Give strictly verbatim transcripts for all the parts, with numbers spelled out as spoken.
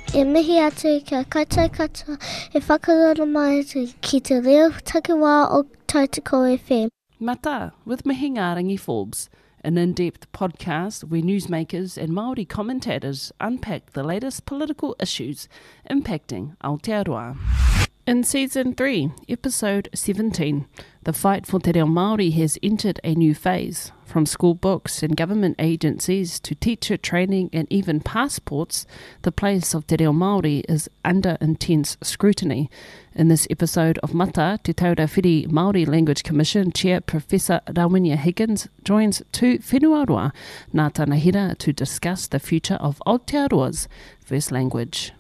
E mihi atu kia kata kata e whakarara mai ki te reo takiwā o Tautoko F M. Mata, with Mihi Ngārangi Forbes, an in-depth podcast where newsmakers and Māori commentators unpack the latest political issues impacting Aotearoa. In Season three, Episode seventeen, the fight for Te Reo Māori has entered a new phase. From school books and government agencies to teacher training and even passports, the place of Te Reo Māori is under intense scrutiny. In this episode of Mata, Te Taurawhiri Māori Language Commission Chair Professor Rawenia Higgins joins two whenuaroa, Ngā Tanahira, to discuss the future of Aotearoa's first language.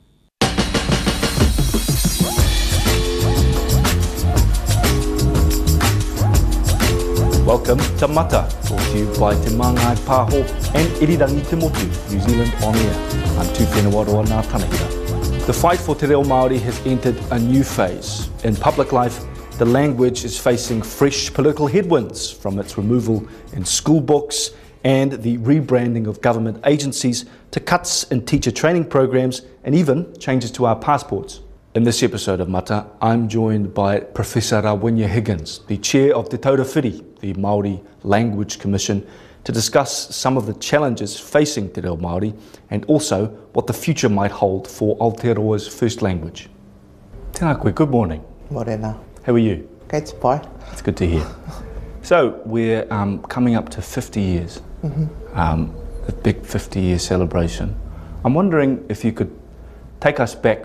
Welcome to Mata, brought to you by Te Māngai Pāho and Irirangi Te Motu, New Zealand On Air. I'm Tu Whenuaroa Ngā Tanahira. The fight for Te Reo Māori has entered a new phase. In public life, the language is facing fresh political headwinds from its removal in school books and the rebranding of government agencies to cuts in teacher training programs and even changes to our passports. In this episode of Mata, I'm joined by Professor Rawenia Higgins, the chair of Te Taurawhiri, the Māori Language Commission, to discuss some of the challenges facing Te Reo Māori and also what the future might hold for Aotearoa's first language. Tēnā koe, good morning. Morena. How are you? Kei te pai. It's good to hear. So, we're um, coming up to fifty years, mm-hmm. um, a big fifty year celebration. I'm wondering if you could take us back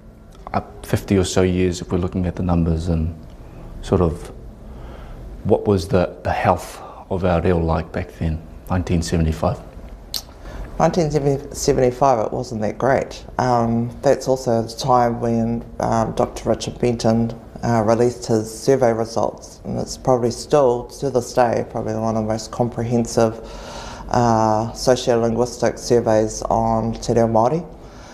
up fifty or so years if we're looking at the numbers and sort of what was the, the health of our reo like back then, nineteen seventy-five? nineteen seventy-five, it wasn't that great. Um, that's also the time when um, Doctor Richard Benton uh, released his survey results, and it's probably still, to this day, probably one of the most comprehensive uh, sociolinguistic surveys on Te Reo Māori.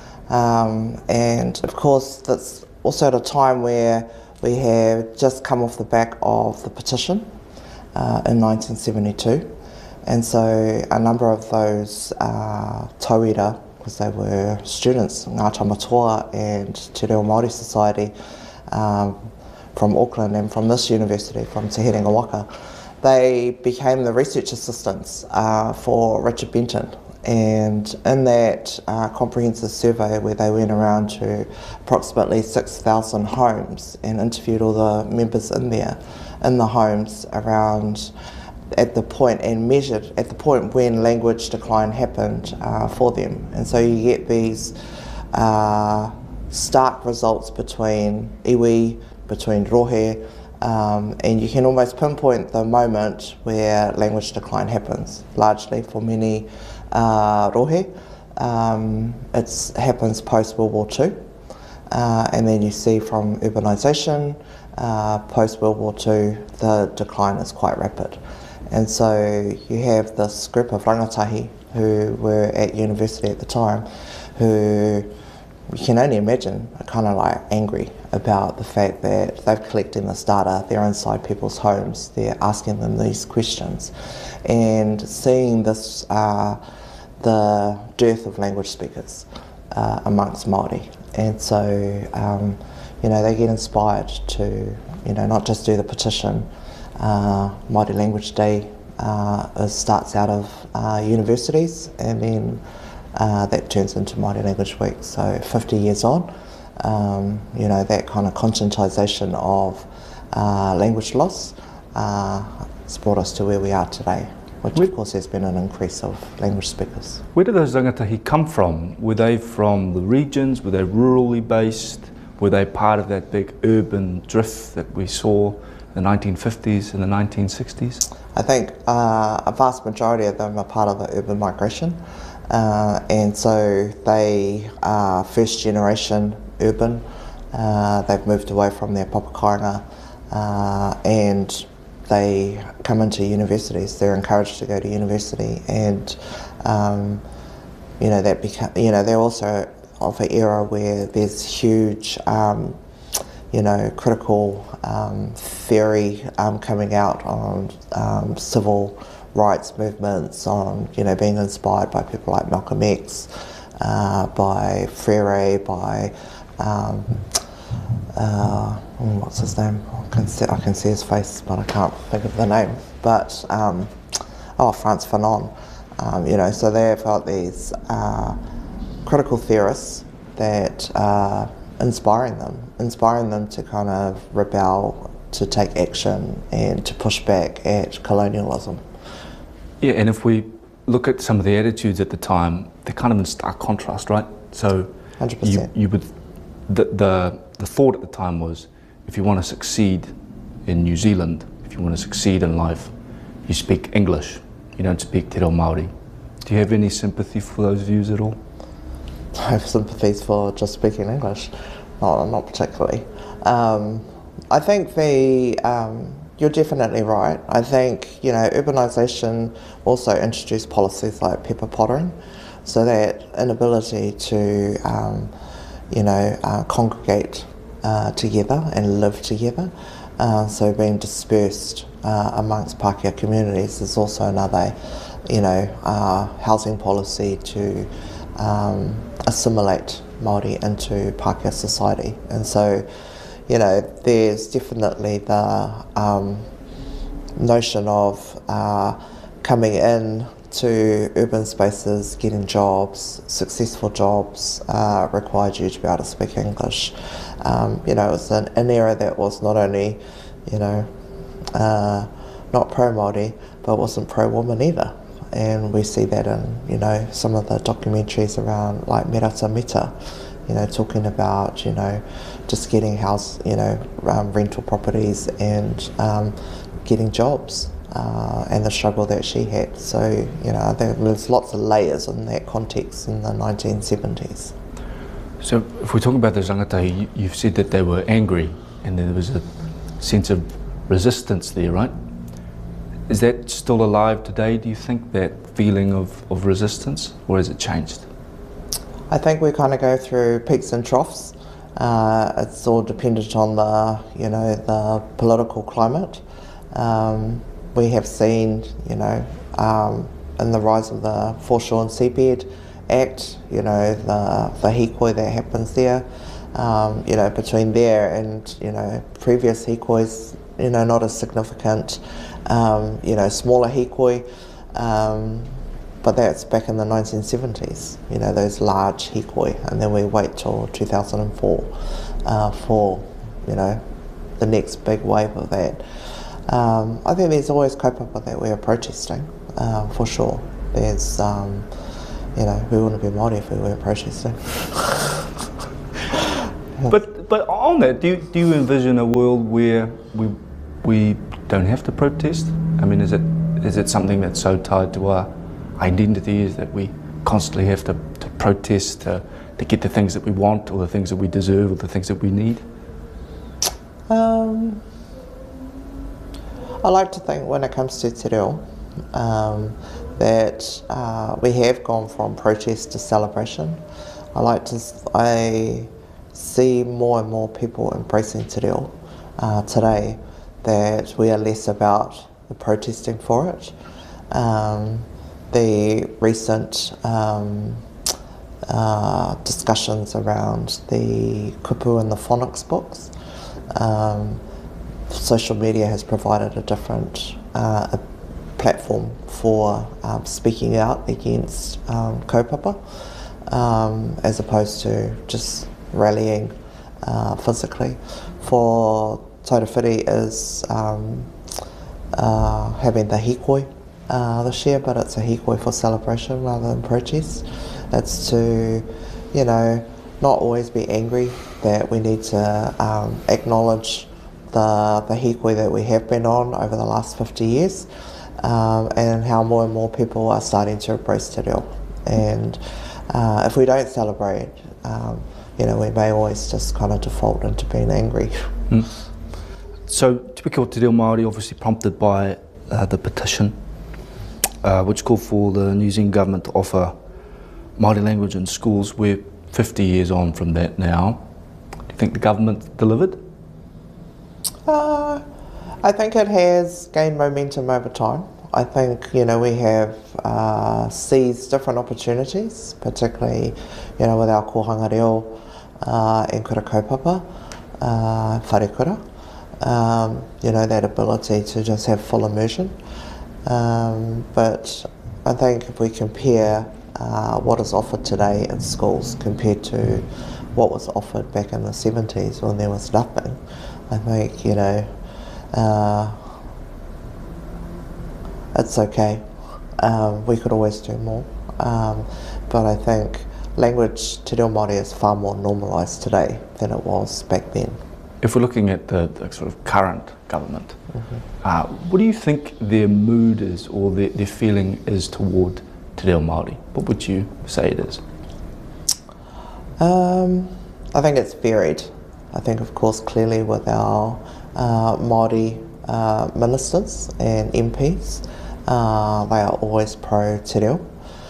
Um, and of course, that's also at a time where we have just come off the back of the petition uh, in nineteen seventy-two. And so a number of those uh, tauira, because they were students, Ngāta Matua and Te Reo Māori Society um, from Auckland and from this university, from Te Herenga Waka, they became the research assistants uh, for Richard Benton. And in that uh, comprehensive survey where they went around to approximately six thousand homes and interviewed all the members in there, in the homes around at the point and measured at the point when language decline happened uh, for them. And so you get these uh, stark results between iwi, between rohe, Um, and you can almost pinpoint the moment where language decline happens, largely for many uh, rohe. Um, it happens post-World War Two, uh, and then you see from urbanisation, uh, post-World War Two, the decline is quite rapid. And so you have this group of rangatahi who were at university at the time, who you can only imagine are kind of like angry about the fact that they've collected this data, they're inside people's homes, they're asking them these questions, and seeing this, uh, the dearth of language speakers uh, amongst Māori. And so, um, you know, they get inspired to, you know, not just do the petition. Uh, Māori Language Day uh, starts out of uh, universities, and then Uh, that turns into Māori Language Week. So fifty years on, um, you know, that kind of conscientisation of uh, language loss uh, has brought us to where we are today, which where, of course has been an increase of language speakers. Where did those rangatahi come from? Were they from the regions? Were they rurally based? Were they part of that big urban drift that we saw in the nineteen fifties and the nineteen sixties? I think uh, a vast majority of them are part of the urban migration. Uh, and so they are first generation urban. Uh, they've moved away from their papakainga uh, and they come into universities. They're encouraged to go to university, and um, you know that beca- you know they're also of an era where there's huge um, you know critical um, theory um, coming out on um, civil rights movements, on you know being inspired by people like Malcolm X, uh, by Frere, by um, uh, what's his name? I can, see, I can see his face, but I can't think of the name. But um, oh, Frantz Fanon. Um, you know, so they've got these uh, critical theorists that are inspiring them, inspiring them to kind of rebel, to take action, and to push back at colonialism. Yeah, and if we look at some of the attitudes at the time, they're kind of in stark contrast, right? So one hundred percent. You, you would, the, the, the thought at the time was, if you want to succeed in New Zealand, if you want to succeed in life, you speak English, you don't speak Te Reo Māori. Do you have any sympathy for those views at all? I have sympathies for just speaking English. No, not particularly. Um, I think the, um, you're definitely right. I think, you know, urbanisation also introduced policies like pepper pottering, so that inability to, um, you know, uh, congregate uh, together and live together, uh, so being dispersed uh, amongst Pākehā communities is also another, you know, uh, housing policy to um, assimilate Māori into Pākehā society. And so, you know, there's definitely the um, notion of uh, coming in to urban spaces, getting jobs, successful jobs, uh, required you to be able to speak English. Um, you know, it was an, an era that was not only, you know, uh, not pro-Māori, but wasn't pro-woman either. And we see that in, you know, some of the documentaries around like Merata Mita, you know, talking about, you know, just getting house, you know, um, rental properties and um, getting jobs uh, and the struggle that she had. So, you know, I think there's lots of layers in that context in the nineteen seventies. So if we talk about the rangatahi, you've said that they were angry and there was a sense of resistance there, right? Is that still alive today, do you think, that feeling of, of resistance, or has it changed? I think we kind of go through peaks and troughs. Uh, it's all dependent on the, you know, the political climate. Um, we have seen, you know, um, in the rise of the Foreshore and Seabed Act, you know, the, the hikoi that happens there, um, you know, between there and, you know, previous hikois, you know, not as significant. Um, you know, smaller hikoi, um, but that's back in the nineteen seventies, you know, those large hikoi, and then we wait till two thousand four uh, for, you know, the next big wave of that. Um, I think there's always kaupapa that we are protesting, uh, for sure. There's, um, you know, we wouldn't be Māori if we were protesting. But but on that, do you, do you envision a world where we we don't have to protest? I mean, is it is it something that's so tied to our identities that we constantly have to, to protest to, to get the things that we want, or the things that we deserve, or the things that we need? Um, I like to think when it comes to te reo, um, that uh, we have gone from protest to celebration. I like to, I see more and more people embracing te reo uh, today, that we are less about the protesting for it. Um, the recent um, uh, discussions around the kupu and the phonics books, um, social media has provided a different uh, a platform for um, speaking out against um, kaupapa, um, as opposed to just rallying uh, physically. For Taurawhiri is um, uh, having the hikoi uh, this year, but it's a hikoi for celebration rather than protest. It's to, you know, not always be angry, that we need to um, acknowledge the, the hikoi that we have been on over the last fifty years, um, and how more and more people are starting to embrace te reo. And uh, if we don't celebrate, um, you know, we may always just kind of default into being angry. Mm. So, Te Piki o Te Reo Māori, obviously prompted by uh, the petition, uh, which called for the New Zealand government to offer Māori language in schools. We're fifty years on from that now. Do you think the government delivered? Uh, I think it has gained momentum over time. I think, you know, we have uh, seized different opportunities, particularly, you know, with our kohanga reo uh, and kura kaupapa, uh, wharekura, um, you know, that ability to just have full immersion. Um, but I think if we compare uh, what is offered today in schools compared to what was offered back in the seventies when there was nothing, I think, you know, uh, it's okay. Um, we could always do more. Um, but I think language te reo Māori is far more normalised today than it was back then. If we're looking at the, the sort of current government, mm-hmm. uh, what do you think their mood is or their, their feeling is toward te reo Māori? What would you say it is? Um, I think it's varied. I think, of course, clearly with our uh, Māori uh, ministers and M Ps, uh, they are always pro te reo.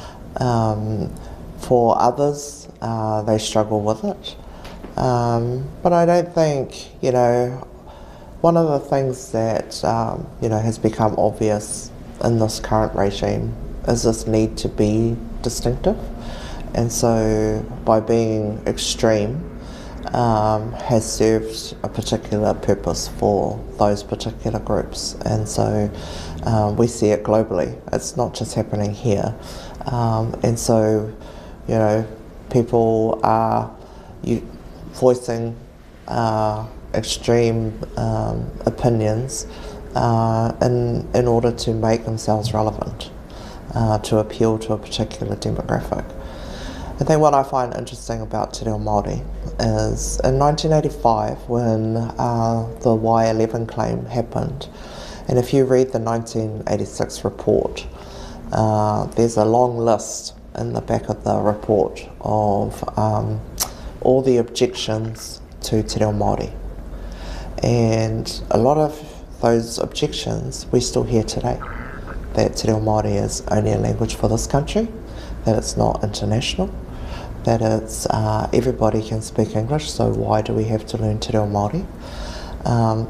Um, for others, uh, they struggle with it. Um, but I don't think, you know, one of the things that, um, you know, has become obvious in this current regime is this need to be distinctive. And so by being extreme um, has served a particular purpose for those particular groups. And so um, we see it globally. It's not just happening here. Um, and so, you know, people are you, voicing uh, extreme um, opinions uh, in, in order to make themselves relevant, uh, to appeal to a particular demographic. I think what I find interesting about te reo Māori is in nineteen eighty-five when uh, the Y eleven claim happened, and if you read the nineteen eighty-six report, uh, there's a long list in the back of the report of um, all the objections to te reo Māori. And a lot of those objections we still hear today, that te reo Māori is only a language for this country, that it's not international, that it's uh, everybody can speak English, so why do we have to learn te reo Māori? Um,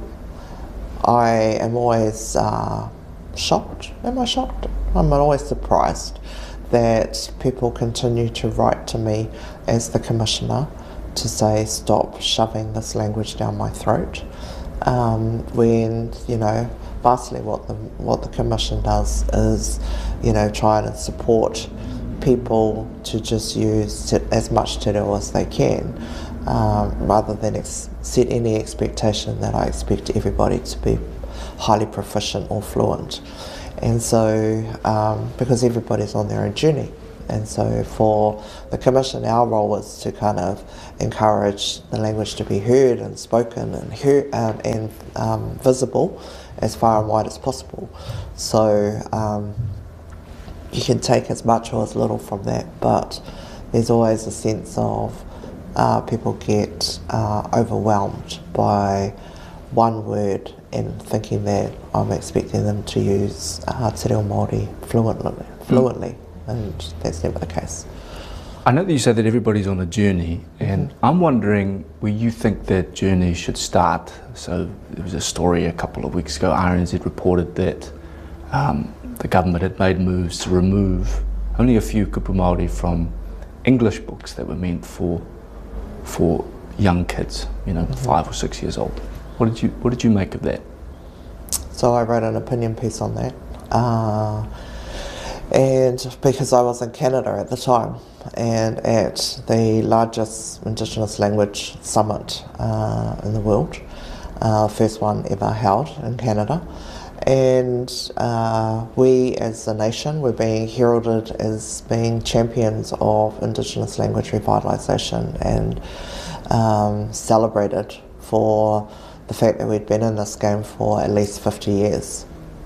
I am always uh, shocked. Am I shocked? I'm always surprised that people continue to write to me as the Commissioner to say stop shoving this language down my throat, um, when, you know, vastly what the what the Commission does is, you know, try and support people to just use as much te reo as they can, um, rather than ex set any expectation that I expect everybody to be highly proficient or fluent. And so, um, because everybody's on their own journey, and so for the Commission, our role is to kind of encourage the language to be heard and spoken and heard, um, and um, visible as far and wide as possible. So um, you can take as much or as little from that, but there's always a sense of uh, people get uh, overwhelmed by one word and thinking that I'm expecting them to use uh, te reo Māori fluently, fluently, mm. and that's never the case. I know that you said that everybody's on a journey, and mm-hmm. I'm wondering where you think that journey should start. So there was a story a couple of weeks ago, R N Z reported that um, the government had made moves to remove only a few kupu Māori from English books that were meant for for young kids, you know, mm-hmm. five or six years old. What did you What did you make of that? So I wrote an opinion piece on that, uh, and because I was in Canada at the time, and at the largest Indigenous language summit uh, in the world, uh, first one ever held in Canada. And uh, we as a nation were being heralded as being champions of Indigenous language revitalisation and um, celebrated for the fact that we'd been in this game for at least fifty years.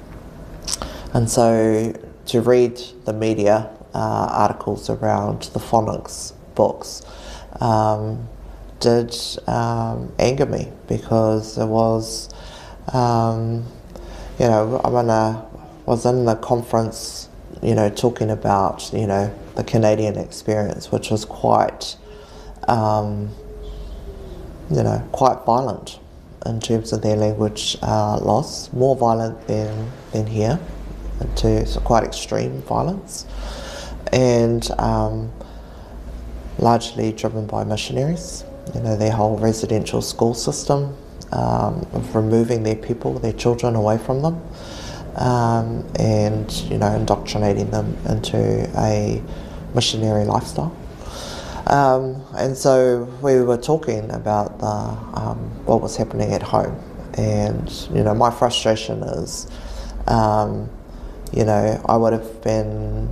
And so to read the media uh, articles around the phonics books um, did um, anger me, because it was um, you know, I mean, I was in the conference, you know, talking about, you know, the Canadian experience, which was quite, um, you know, quite violent in terms of their language uh, loss, more violent than, than here, into quite extreme violence, and um, largely driven by missionaries. You know, their whole residential school system um, of removing their people, their children away from them, um, and, you know, indoctrinating them into a missionary lifestyle. Um, and so we were talking about the, um, what was happening at home, and, you know, my frustration is, um, you know, I would have been,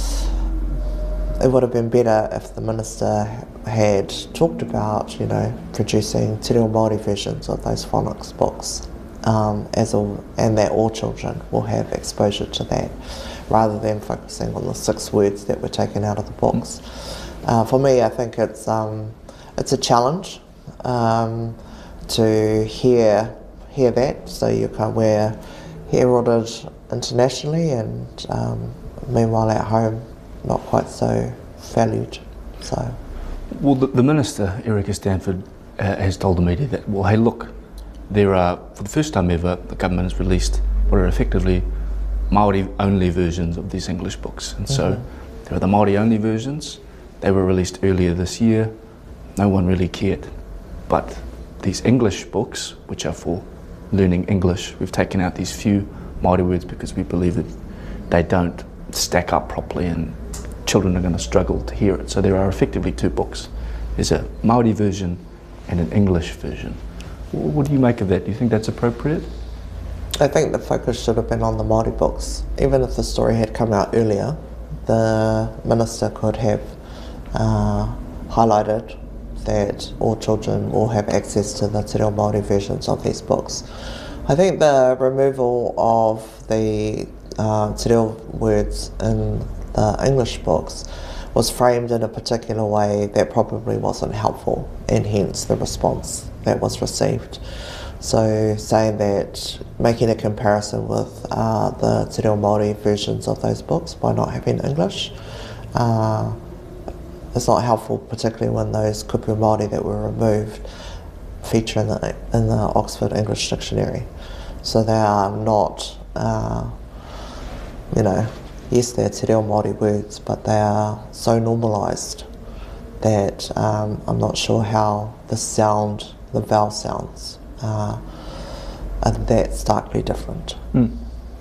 it would have been better if the minister had talked about, you know, producing Te Reo Māori versions of those phonics books, um, as all, and that all children will have exposure to that, rather than focusing on the six words that were taken out of the books. Uh, for me, I think it's um, it's a challenge um, to hear hear that. So you can we're heralded internationally, and um, meanwhile at home, not quite so valued. So, well, the, the minister Erica Stanford uh, has told the media that, well, hey, look, there are, for the first time ever, the government has released what are effectively Māori-only versions of these English books, and so mm-hmm. there are the Māori-only versions. They were released earlier this year. No one really cared. But these English books, which are for learning English, we've taken out these few Māori words because we believe that they don't stack up properly and children are going to struggle to hear it. So there are effectively two books. There's a Māori version and an English version. What do you make of that? Do you think that's appropriate? I think the focus should have been on the Māori books. Even if the story had come out earlier, the minister could have Uh, highlighted that all children will have access to the Te Reo Māori versions of these books. I think the removal of the uh, Te Reo words in the English books was framed in a particular way that probably wasn't helpful, and hence the response that was received. So saying that, making a comparison with uh, the Te Reo Māori versions of those books by not having English, uh, it's not helpful, particularly when those kupu Māori that were removed feature in the, in the Oxford English Dictionary. So they are not, uh, you know, yes, they're Te Reo Māori words, but they are so normalised that um, I'm not sure how the sound, the vowel sounds, uh, are that starkly different. Mm.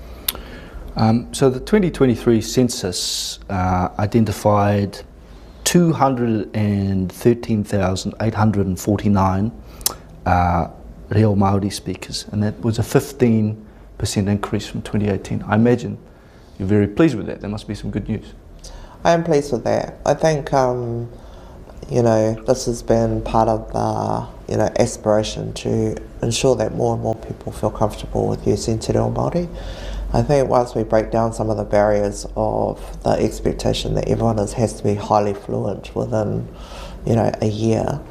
Um, so the twenty twenty-three census uh, identified two hundred thirteen thousand eight hundred forty-nine uh, Reo Māori speakers, and that was a fifteen percent increase from twenty eighteen. I imagine you're very pleased with that. There must be some good news. I am pleased with that. I think, um, you know, this has been part of the, you know, aspiration to ensure that more and more people feel comfortable with using Te Reo Māori. I think once we break down some of the barriers of the expectation that everyone is, has to be highly fluent within, you know, a year,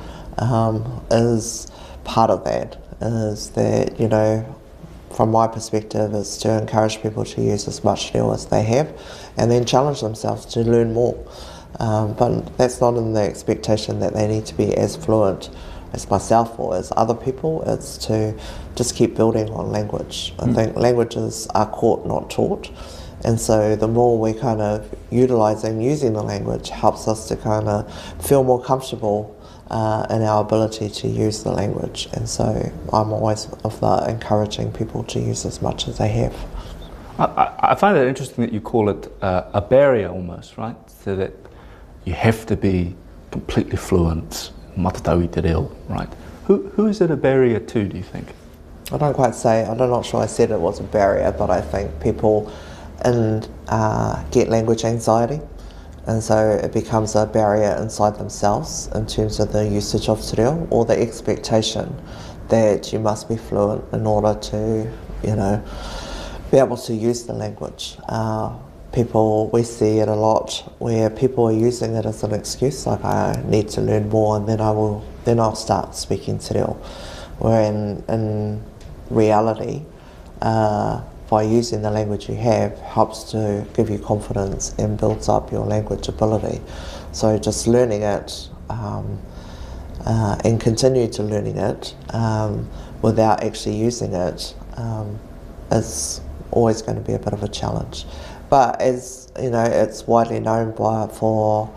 um, is part of that, is that, you know, from my perspective, is to encourage people to use as much reo as they have, and then challenge themselves to learn more. Um, but that's not in the expectation that they need to be as fluent as myself or as other people. It's to just keep building on language. I mm. think languages are caught, not taught, and so the more we kind of utilising using the language helps us to kind of feel more comfortable uh, in our ability to use the language. And so I'm always of the encouraging people to use as much as they have. I, I find it interesting that you call it uh, a barrier almost, right? So that you have to be completely fluent, matatau i te reo, right? Who, who is it a barrier to, do you think? I don't quite say, I'm not sure I said it was a barrier, but I think people in, uh, get language anxiety, and so it becomes a barrier inside themselves in terms of the usage of te reo, or the expectation that you must be fluent in order to, you know, be able to use the language. Uh, people, we see it a lot where people are using it as an excuse, like I need to learn more and then I will, then I'll start speaking te reo. Where in, in reality, uh, by using the language you have helps to give you confidence and builds up your language ability. So just learning it um, uh, and continue to learning it um, without actually using it um, is always going to be a bit of a challenge. But as you know, it's widely known by for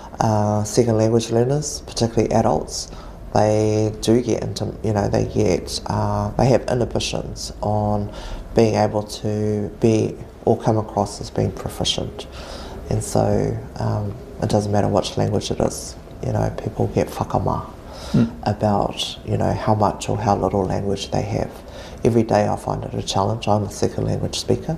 uh, second language learners, particularly adults. They do get into, you know, they get, uh, they have inhibitions on being able to be or come across as being proficient. And so um, it doesn't matter which language it is, you know, people get whakama mm. about, you know, how much or how little language they have. Every day I find it a challenge. I'm a second language speaker.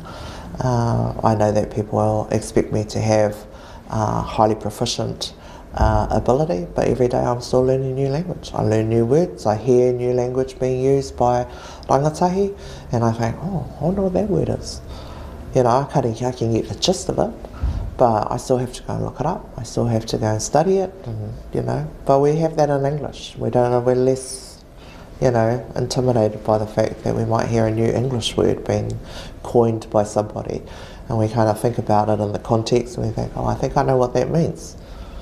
Uh, I know that people expect me to have uh, highly proficient Uh, ability, but every day I'm still learning new language. I learn new words, I hear new language being used by rangatahi, and I think, oh, I wonder what that word is. You know, I can't, I can get the gist of it, but I still have to go and look it up. I still have to go and study it, and, you know, but we have that in English. We don't know, we're less, you know, intimidated by the fact that we might hear a new English word being coined by somebody, and we kind of think about it in the context, and we think, oh, I think I know what that means.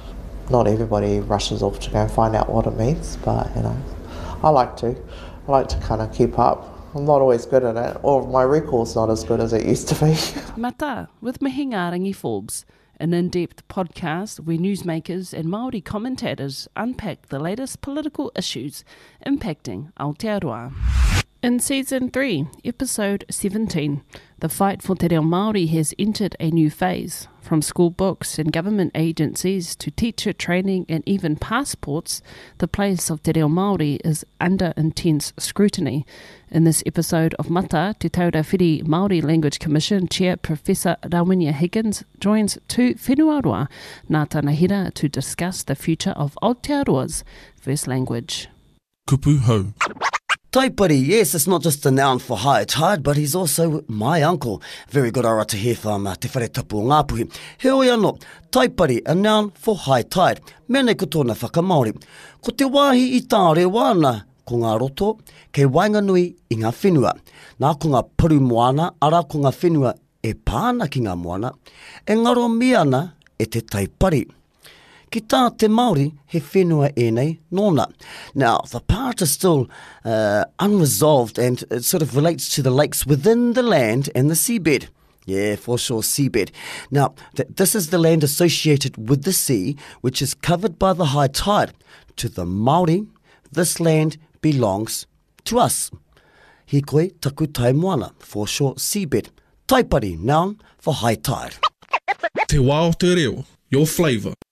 Not everybody rushes off to go and find out what it means, but you know, I like to. I like to kind of keep up. I'm not always good at it, or my record's not as good as it used to be. Mata with Mihi Ngārangi Forbes, an in-depth podcast where newsmakers and Māori commentators unpack the latest political issues impacting Aotearoa. In Season three, Episode seventeen, the fight for Te Reo Māori has entered a new phase. From school books and government agencies to teacher training and even passports, the place of Te Reo Māori is under intense scrutiny. In this episode of Mata, Te Taurawhiri Māori Language Commission Chair Professor Rawinia Higgins joins two whenuaroa Ngā Tanahira to discuss the future of Aotearoa's first language. Kupu hau. Taipari, yes, it's not just a noun for high tide, but he's also my uncle. Very good ara te hewha te whare tapu o Ngāpuhi. He oi anō, taipari, a noun for high tide. Mene ko tōna whakamaori. Ko te wāhi i tāre wāna, ko ngā roto, kei wainganui i ngā whenua. Nā ko ngā puru moana, ara ko ngā whenua e pāna ki ngā moana. E ngaro miana e te taipari. Ki tā te Māori, he whenua e nei nōna. Now, the part is still uh, unresolved, and it sort of relates to the lakes within the land and the seabed. Yeah, for sure, seabed. Now, th this is the land associated with the sea, which is covered by the high tide. To the Māori, this land belongs to us. Hikoi taku tai moana, for sure, seabed. Taipari, noun for high tide. Te wā o te reo, your flavour.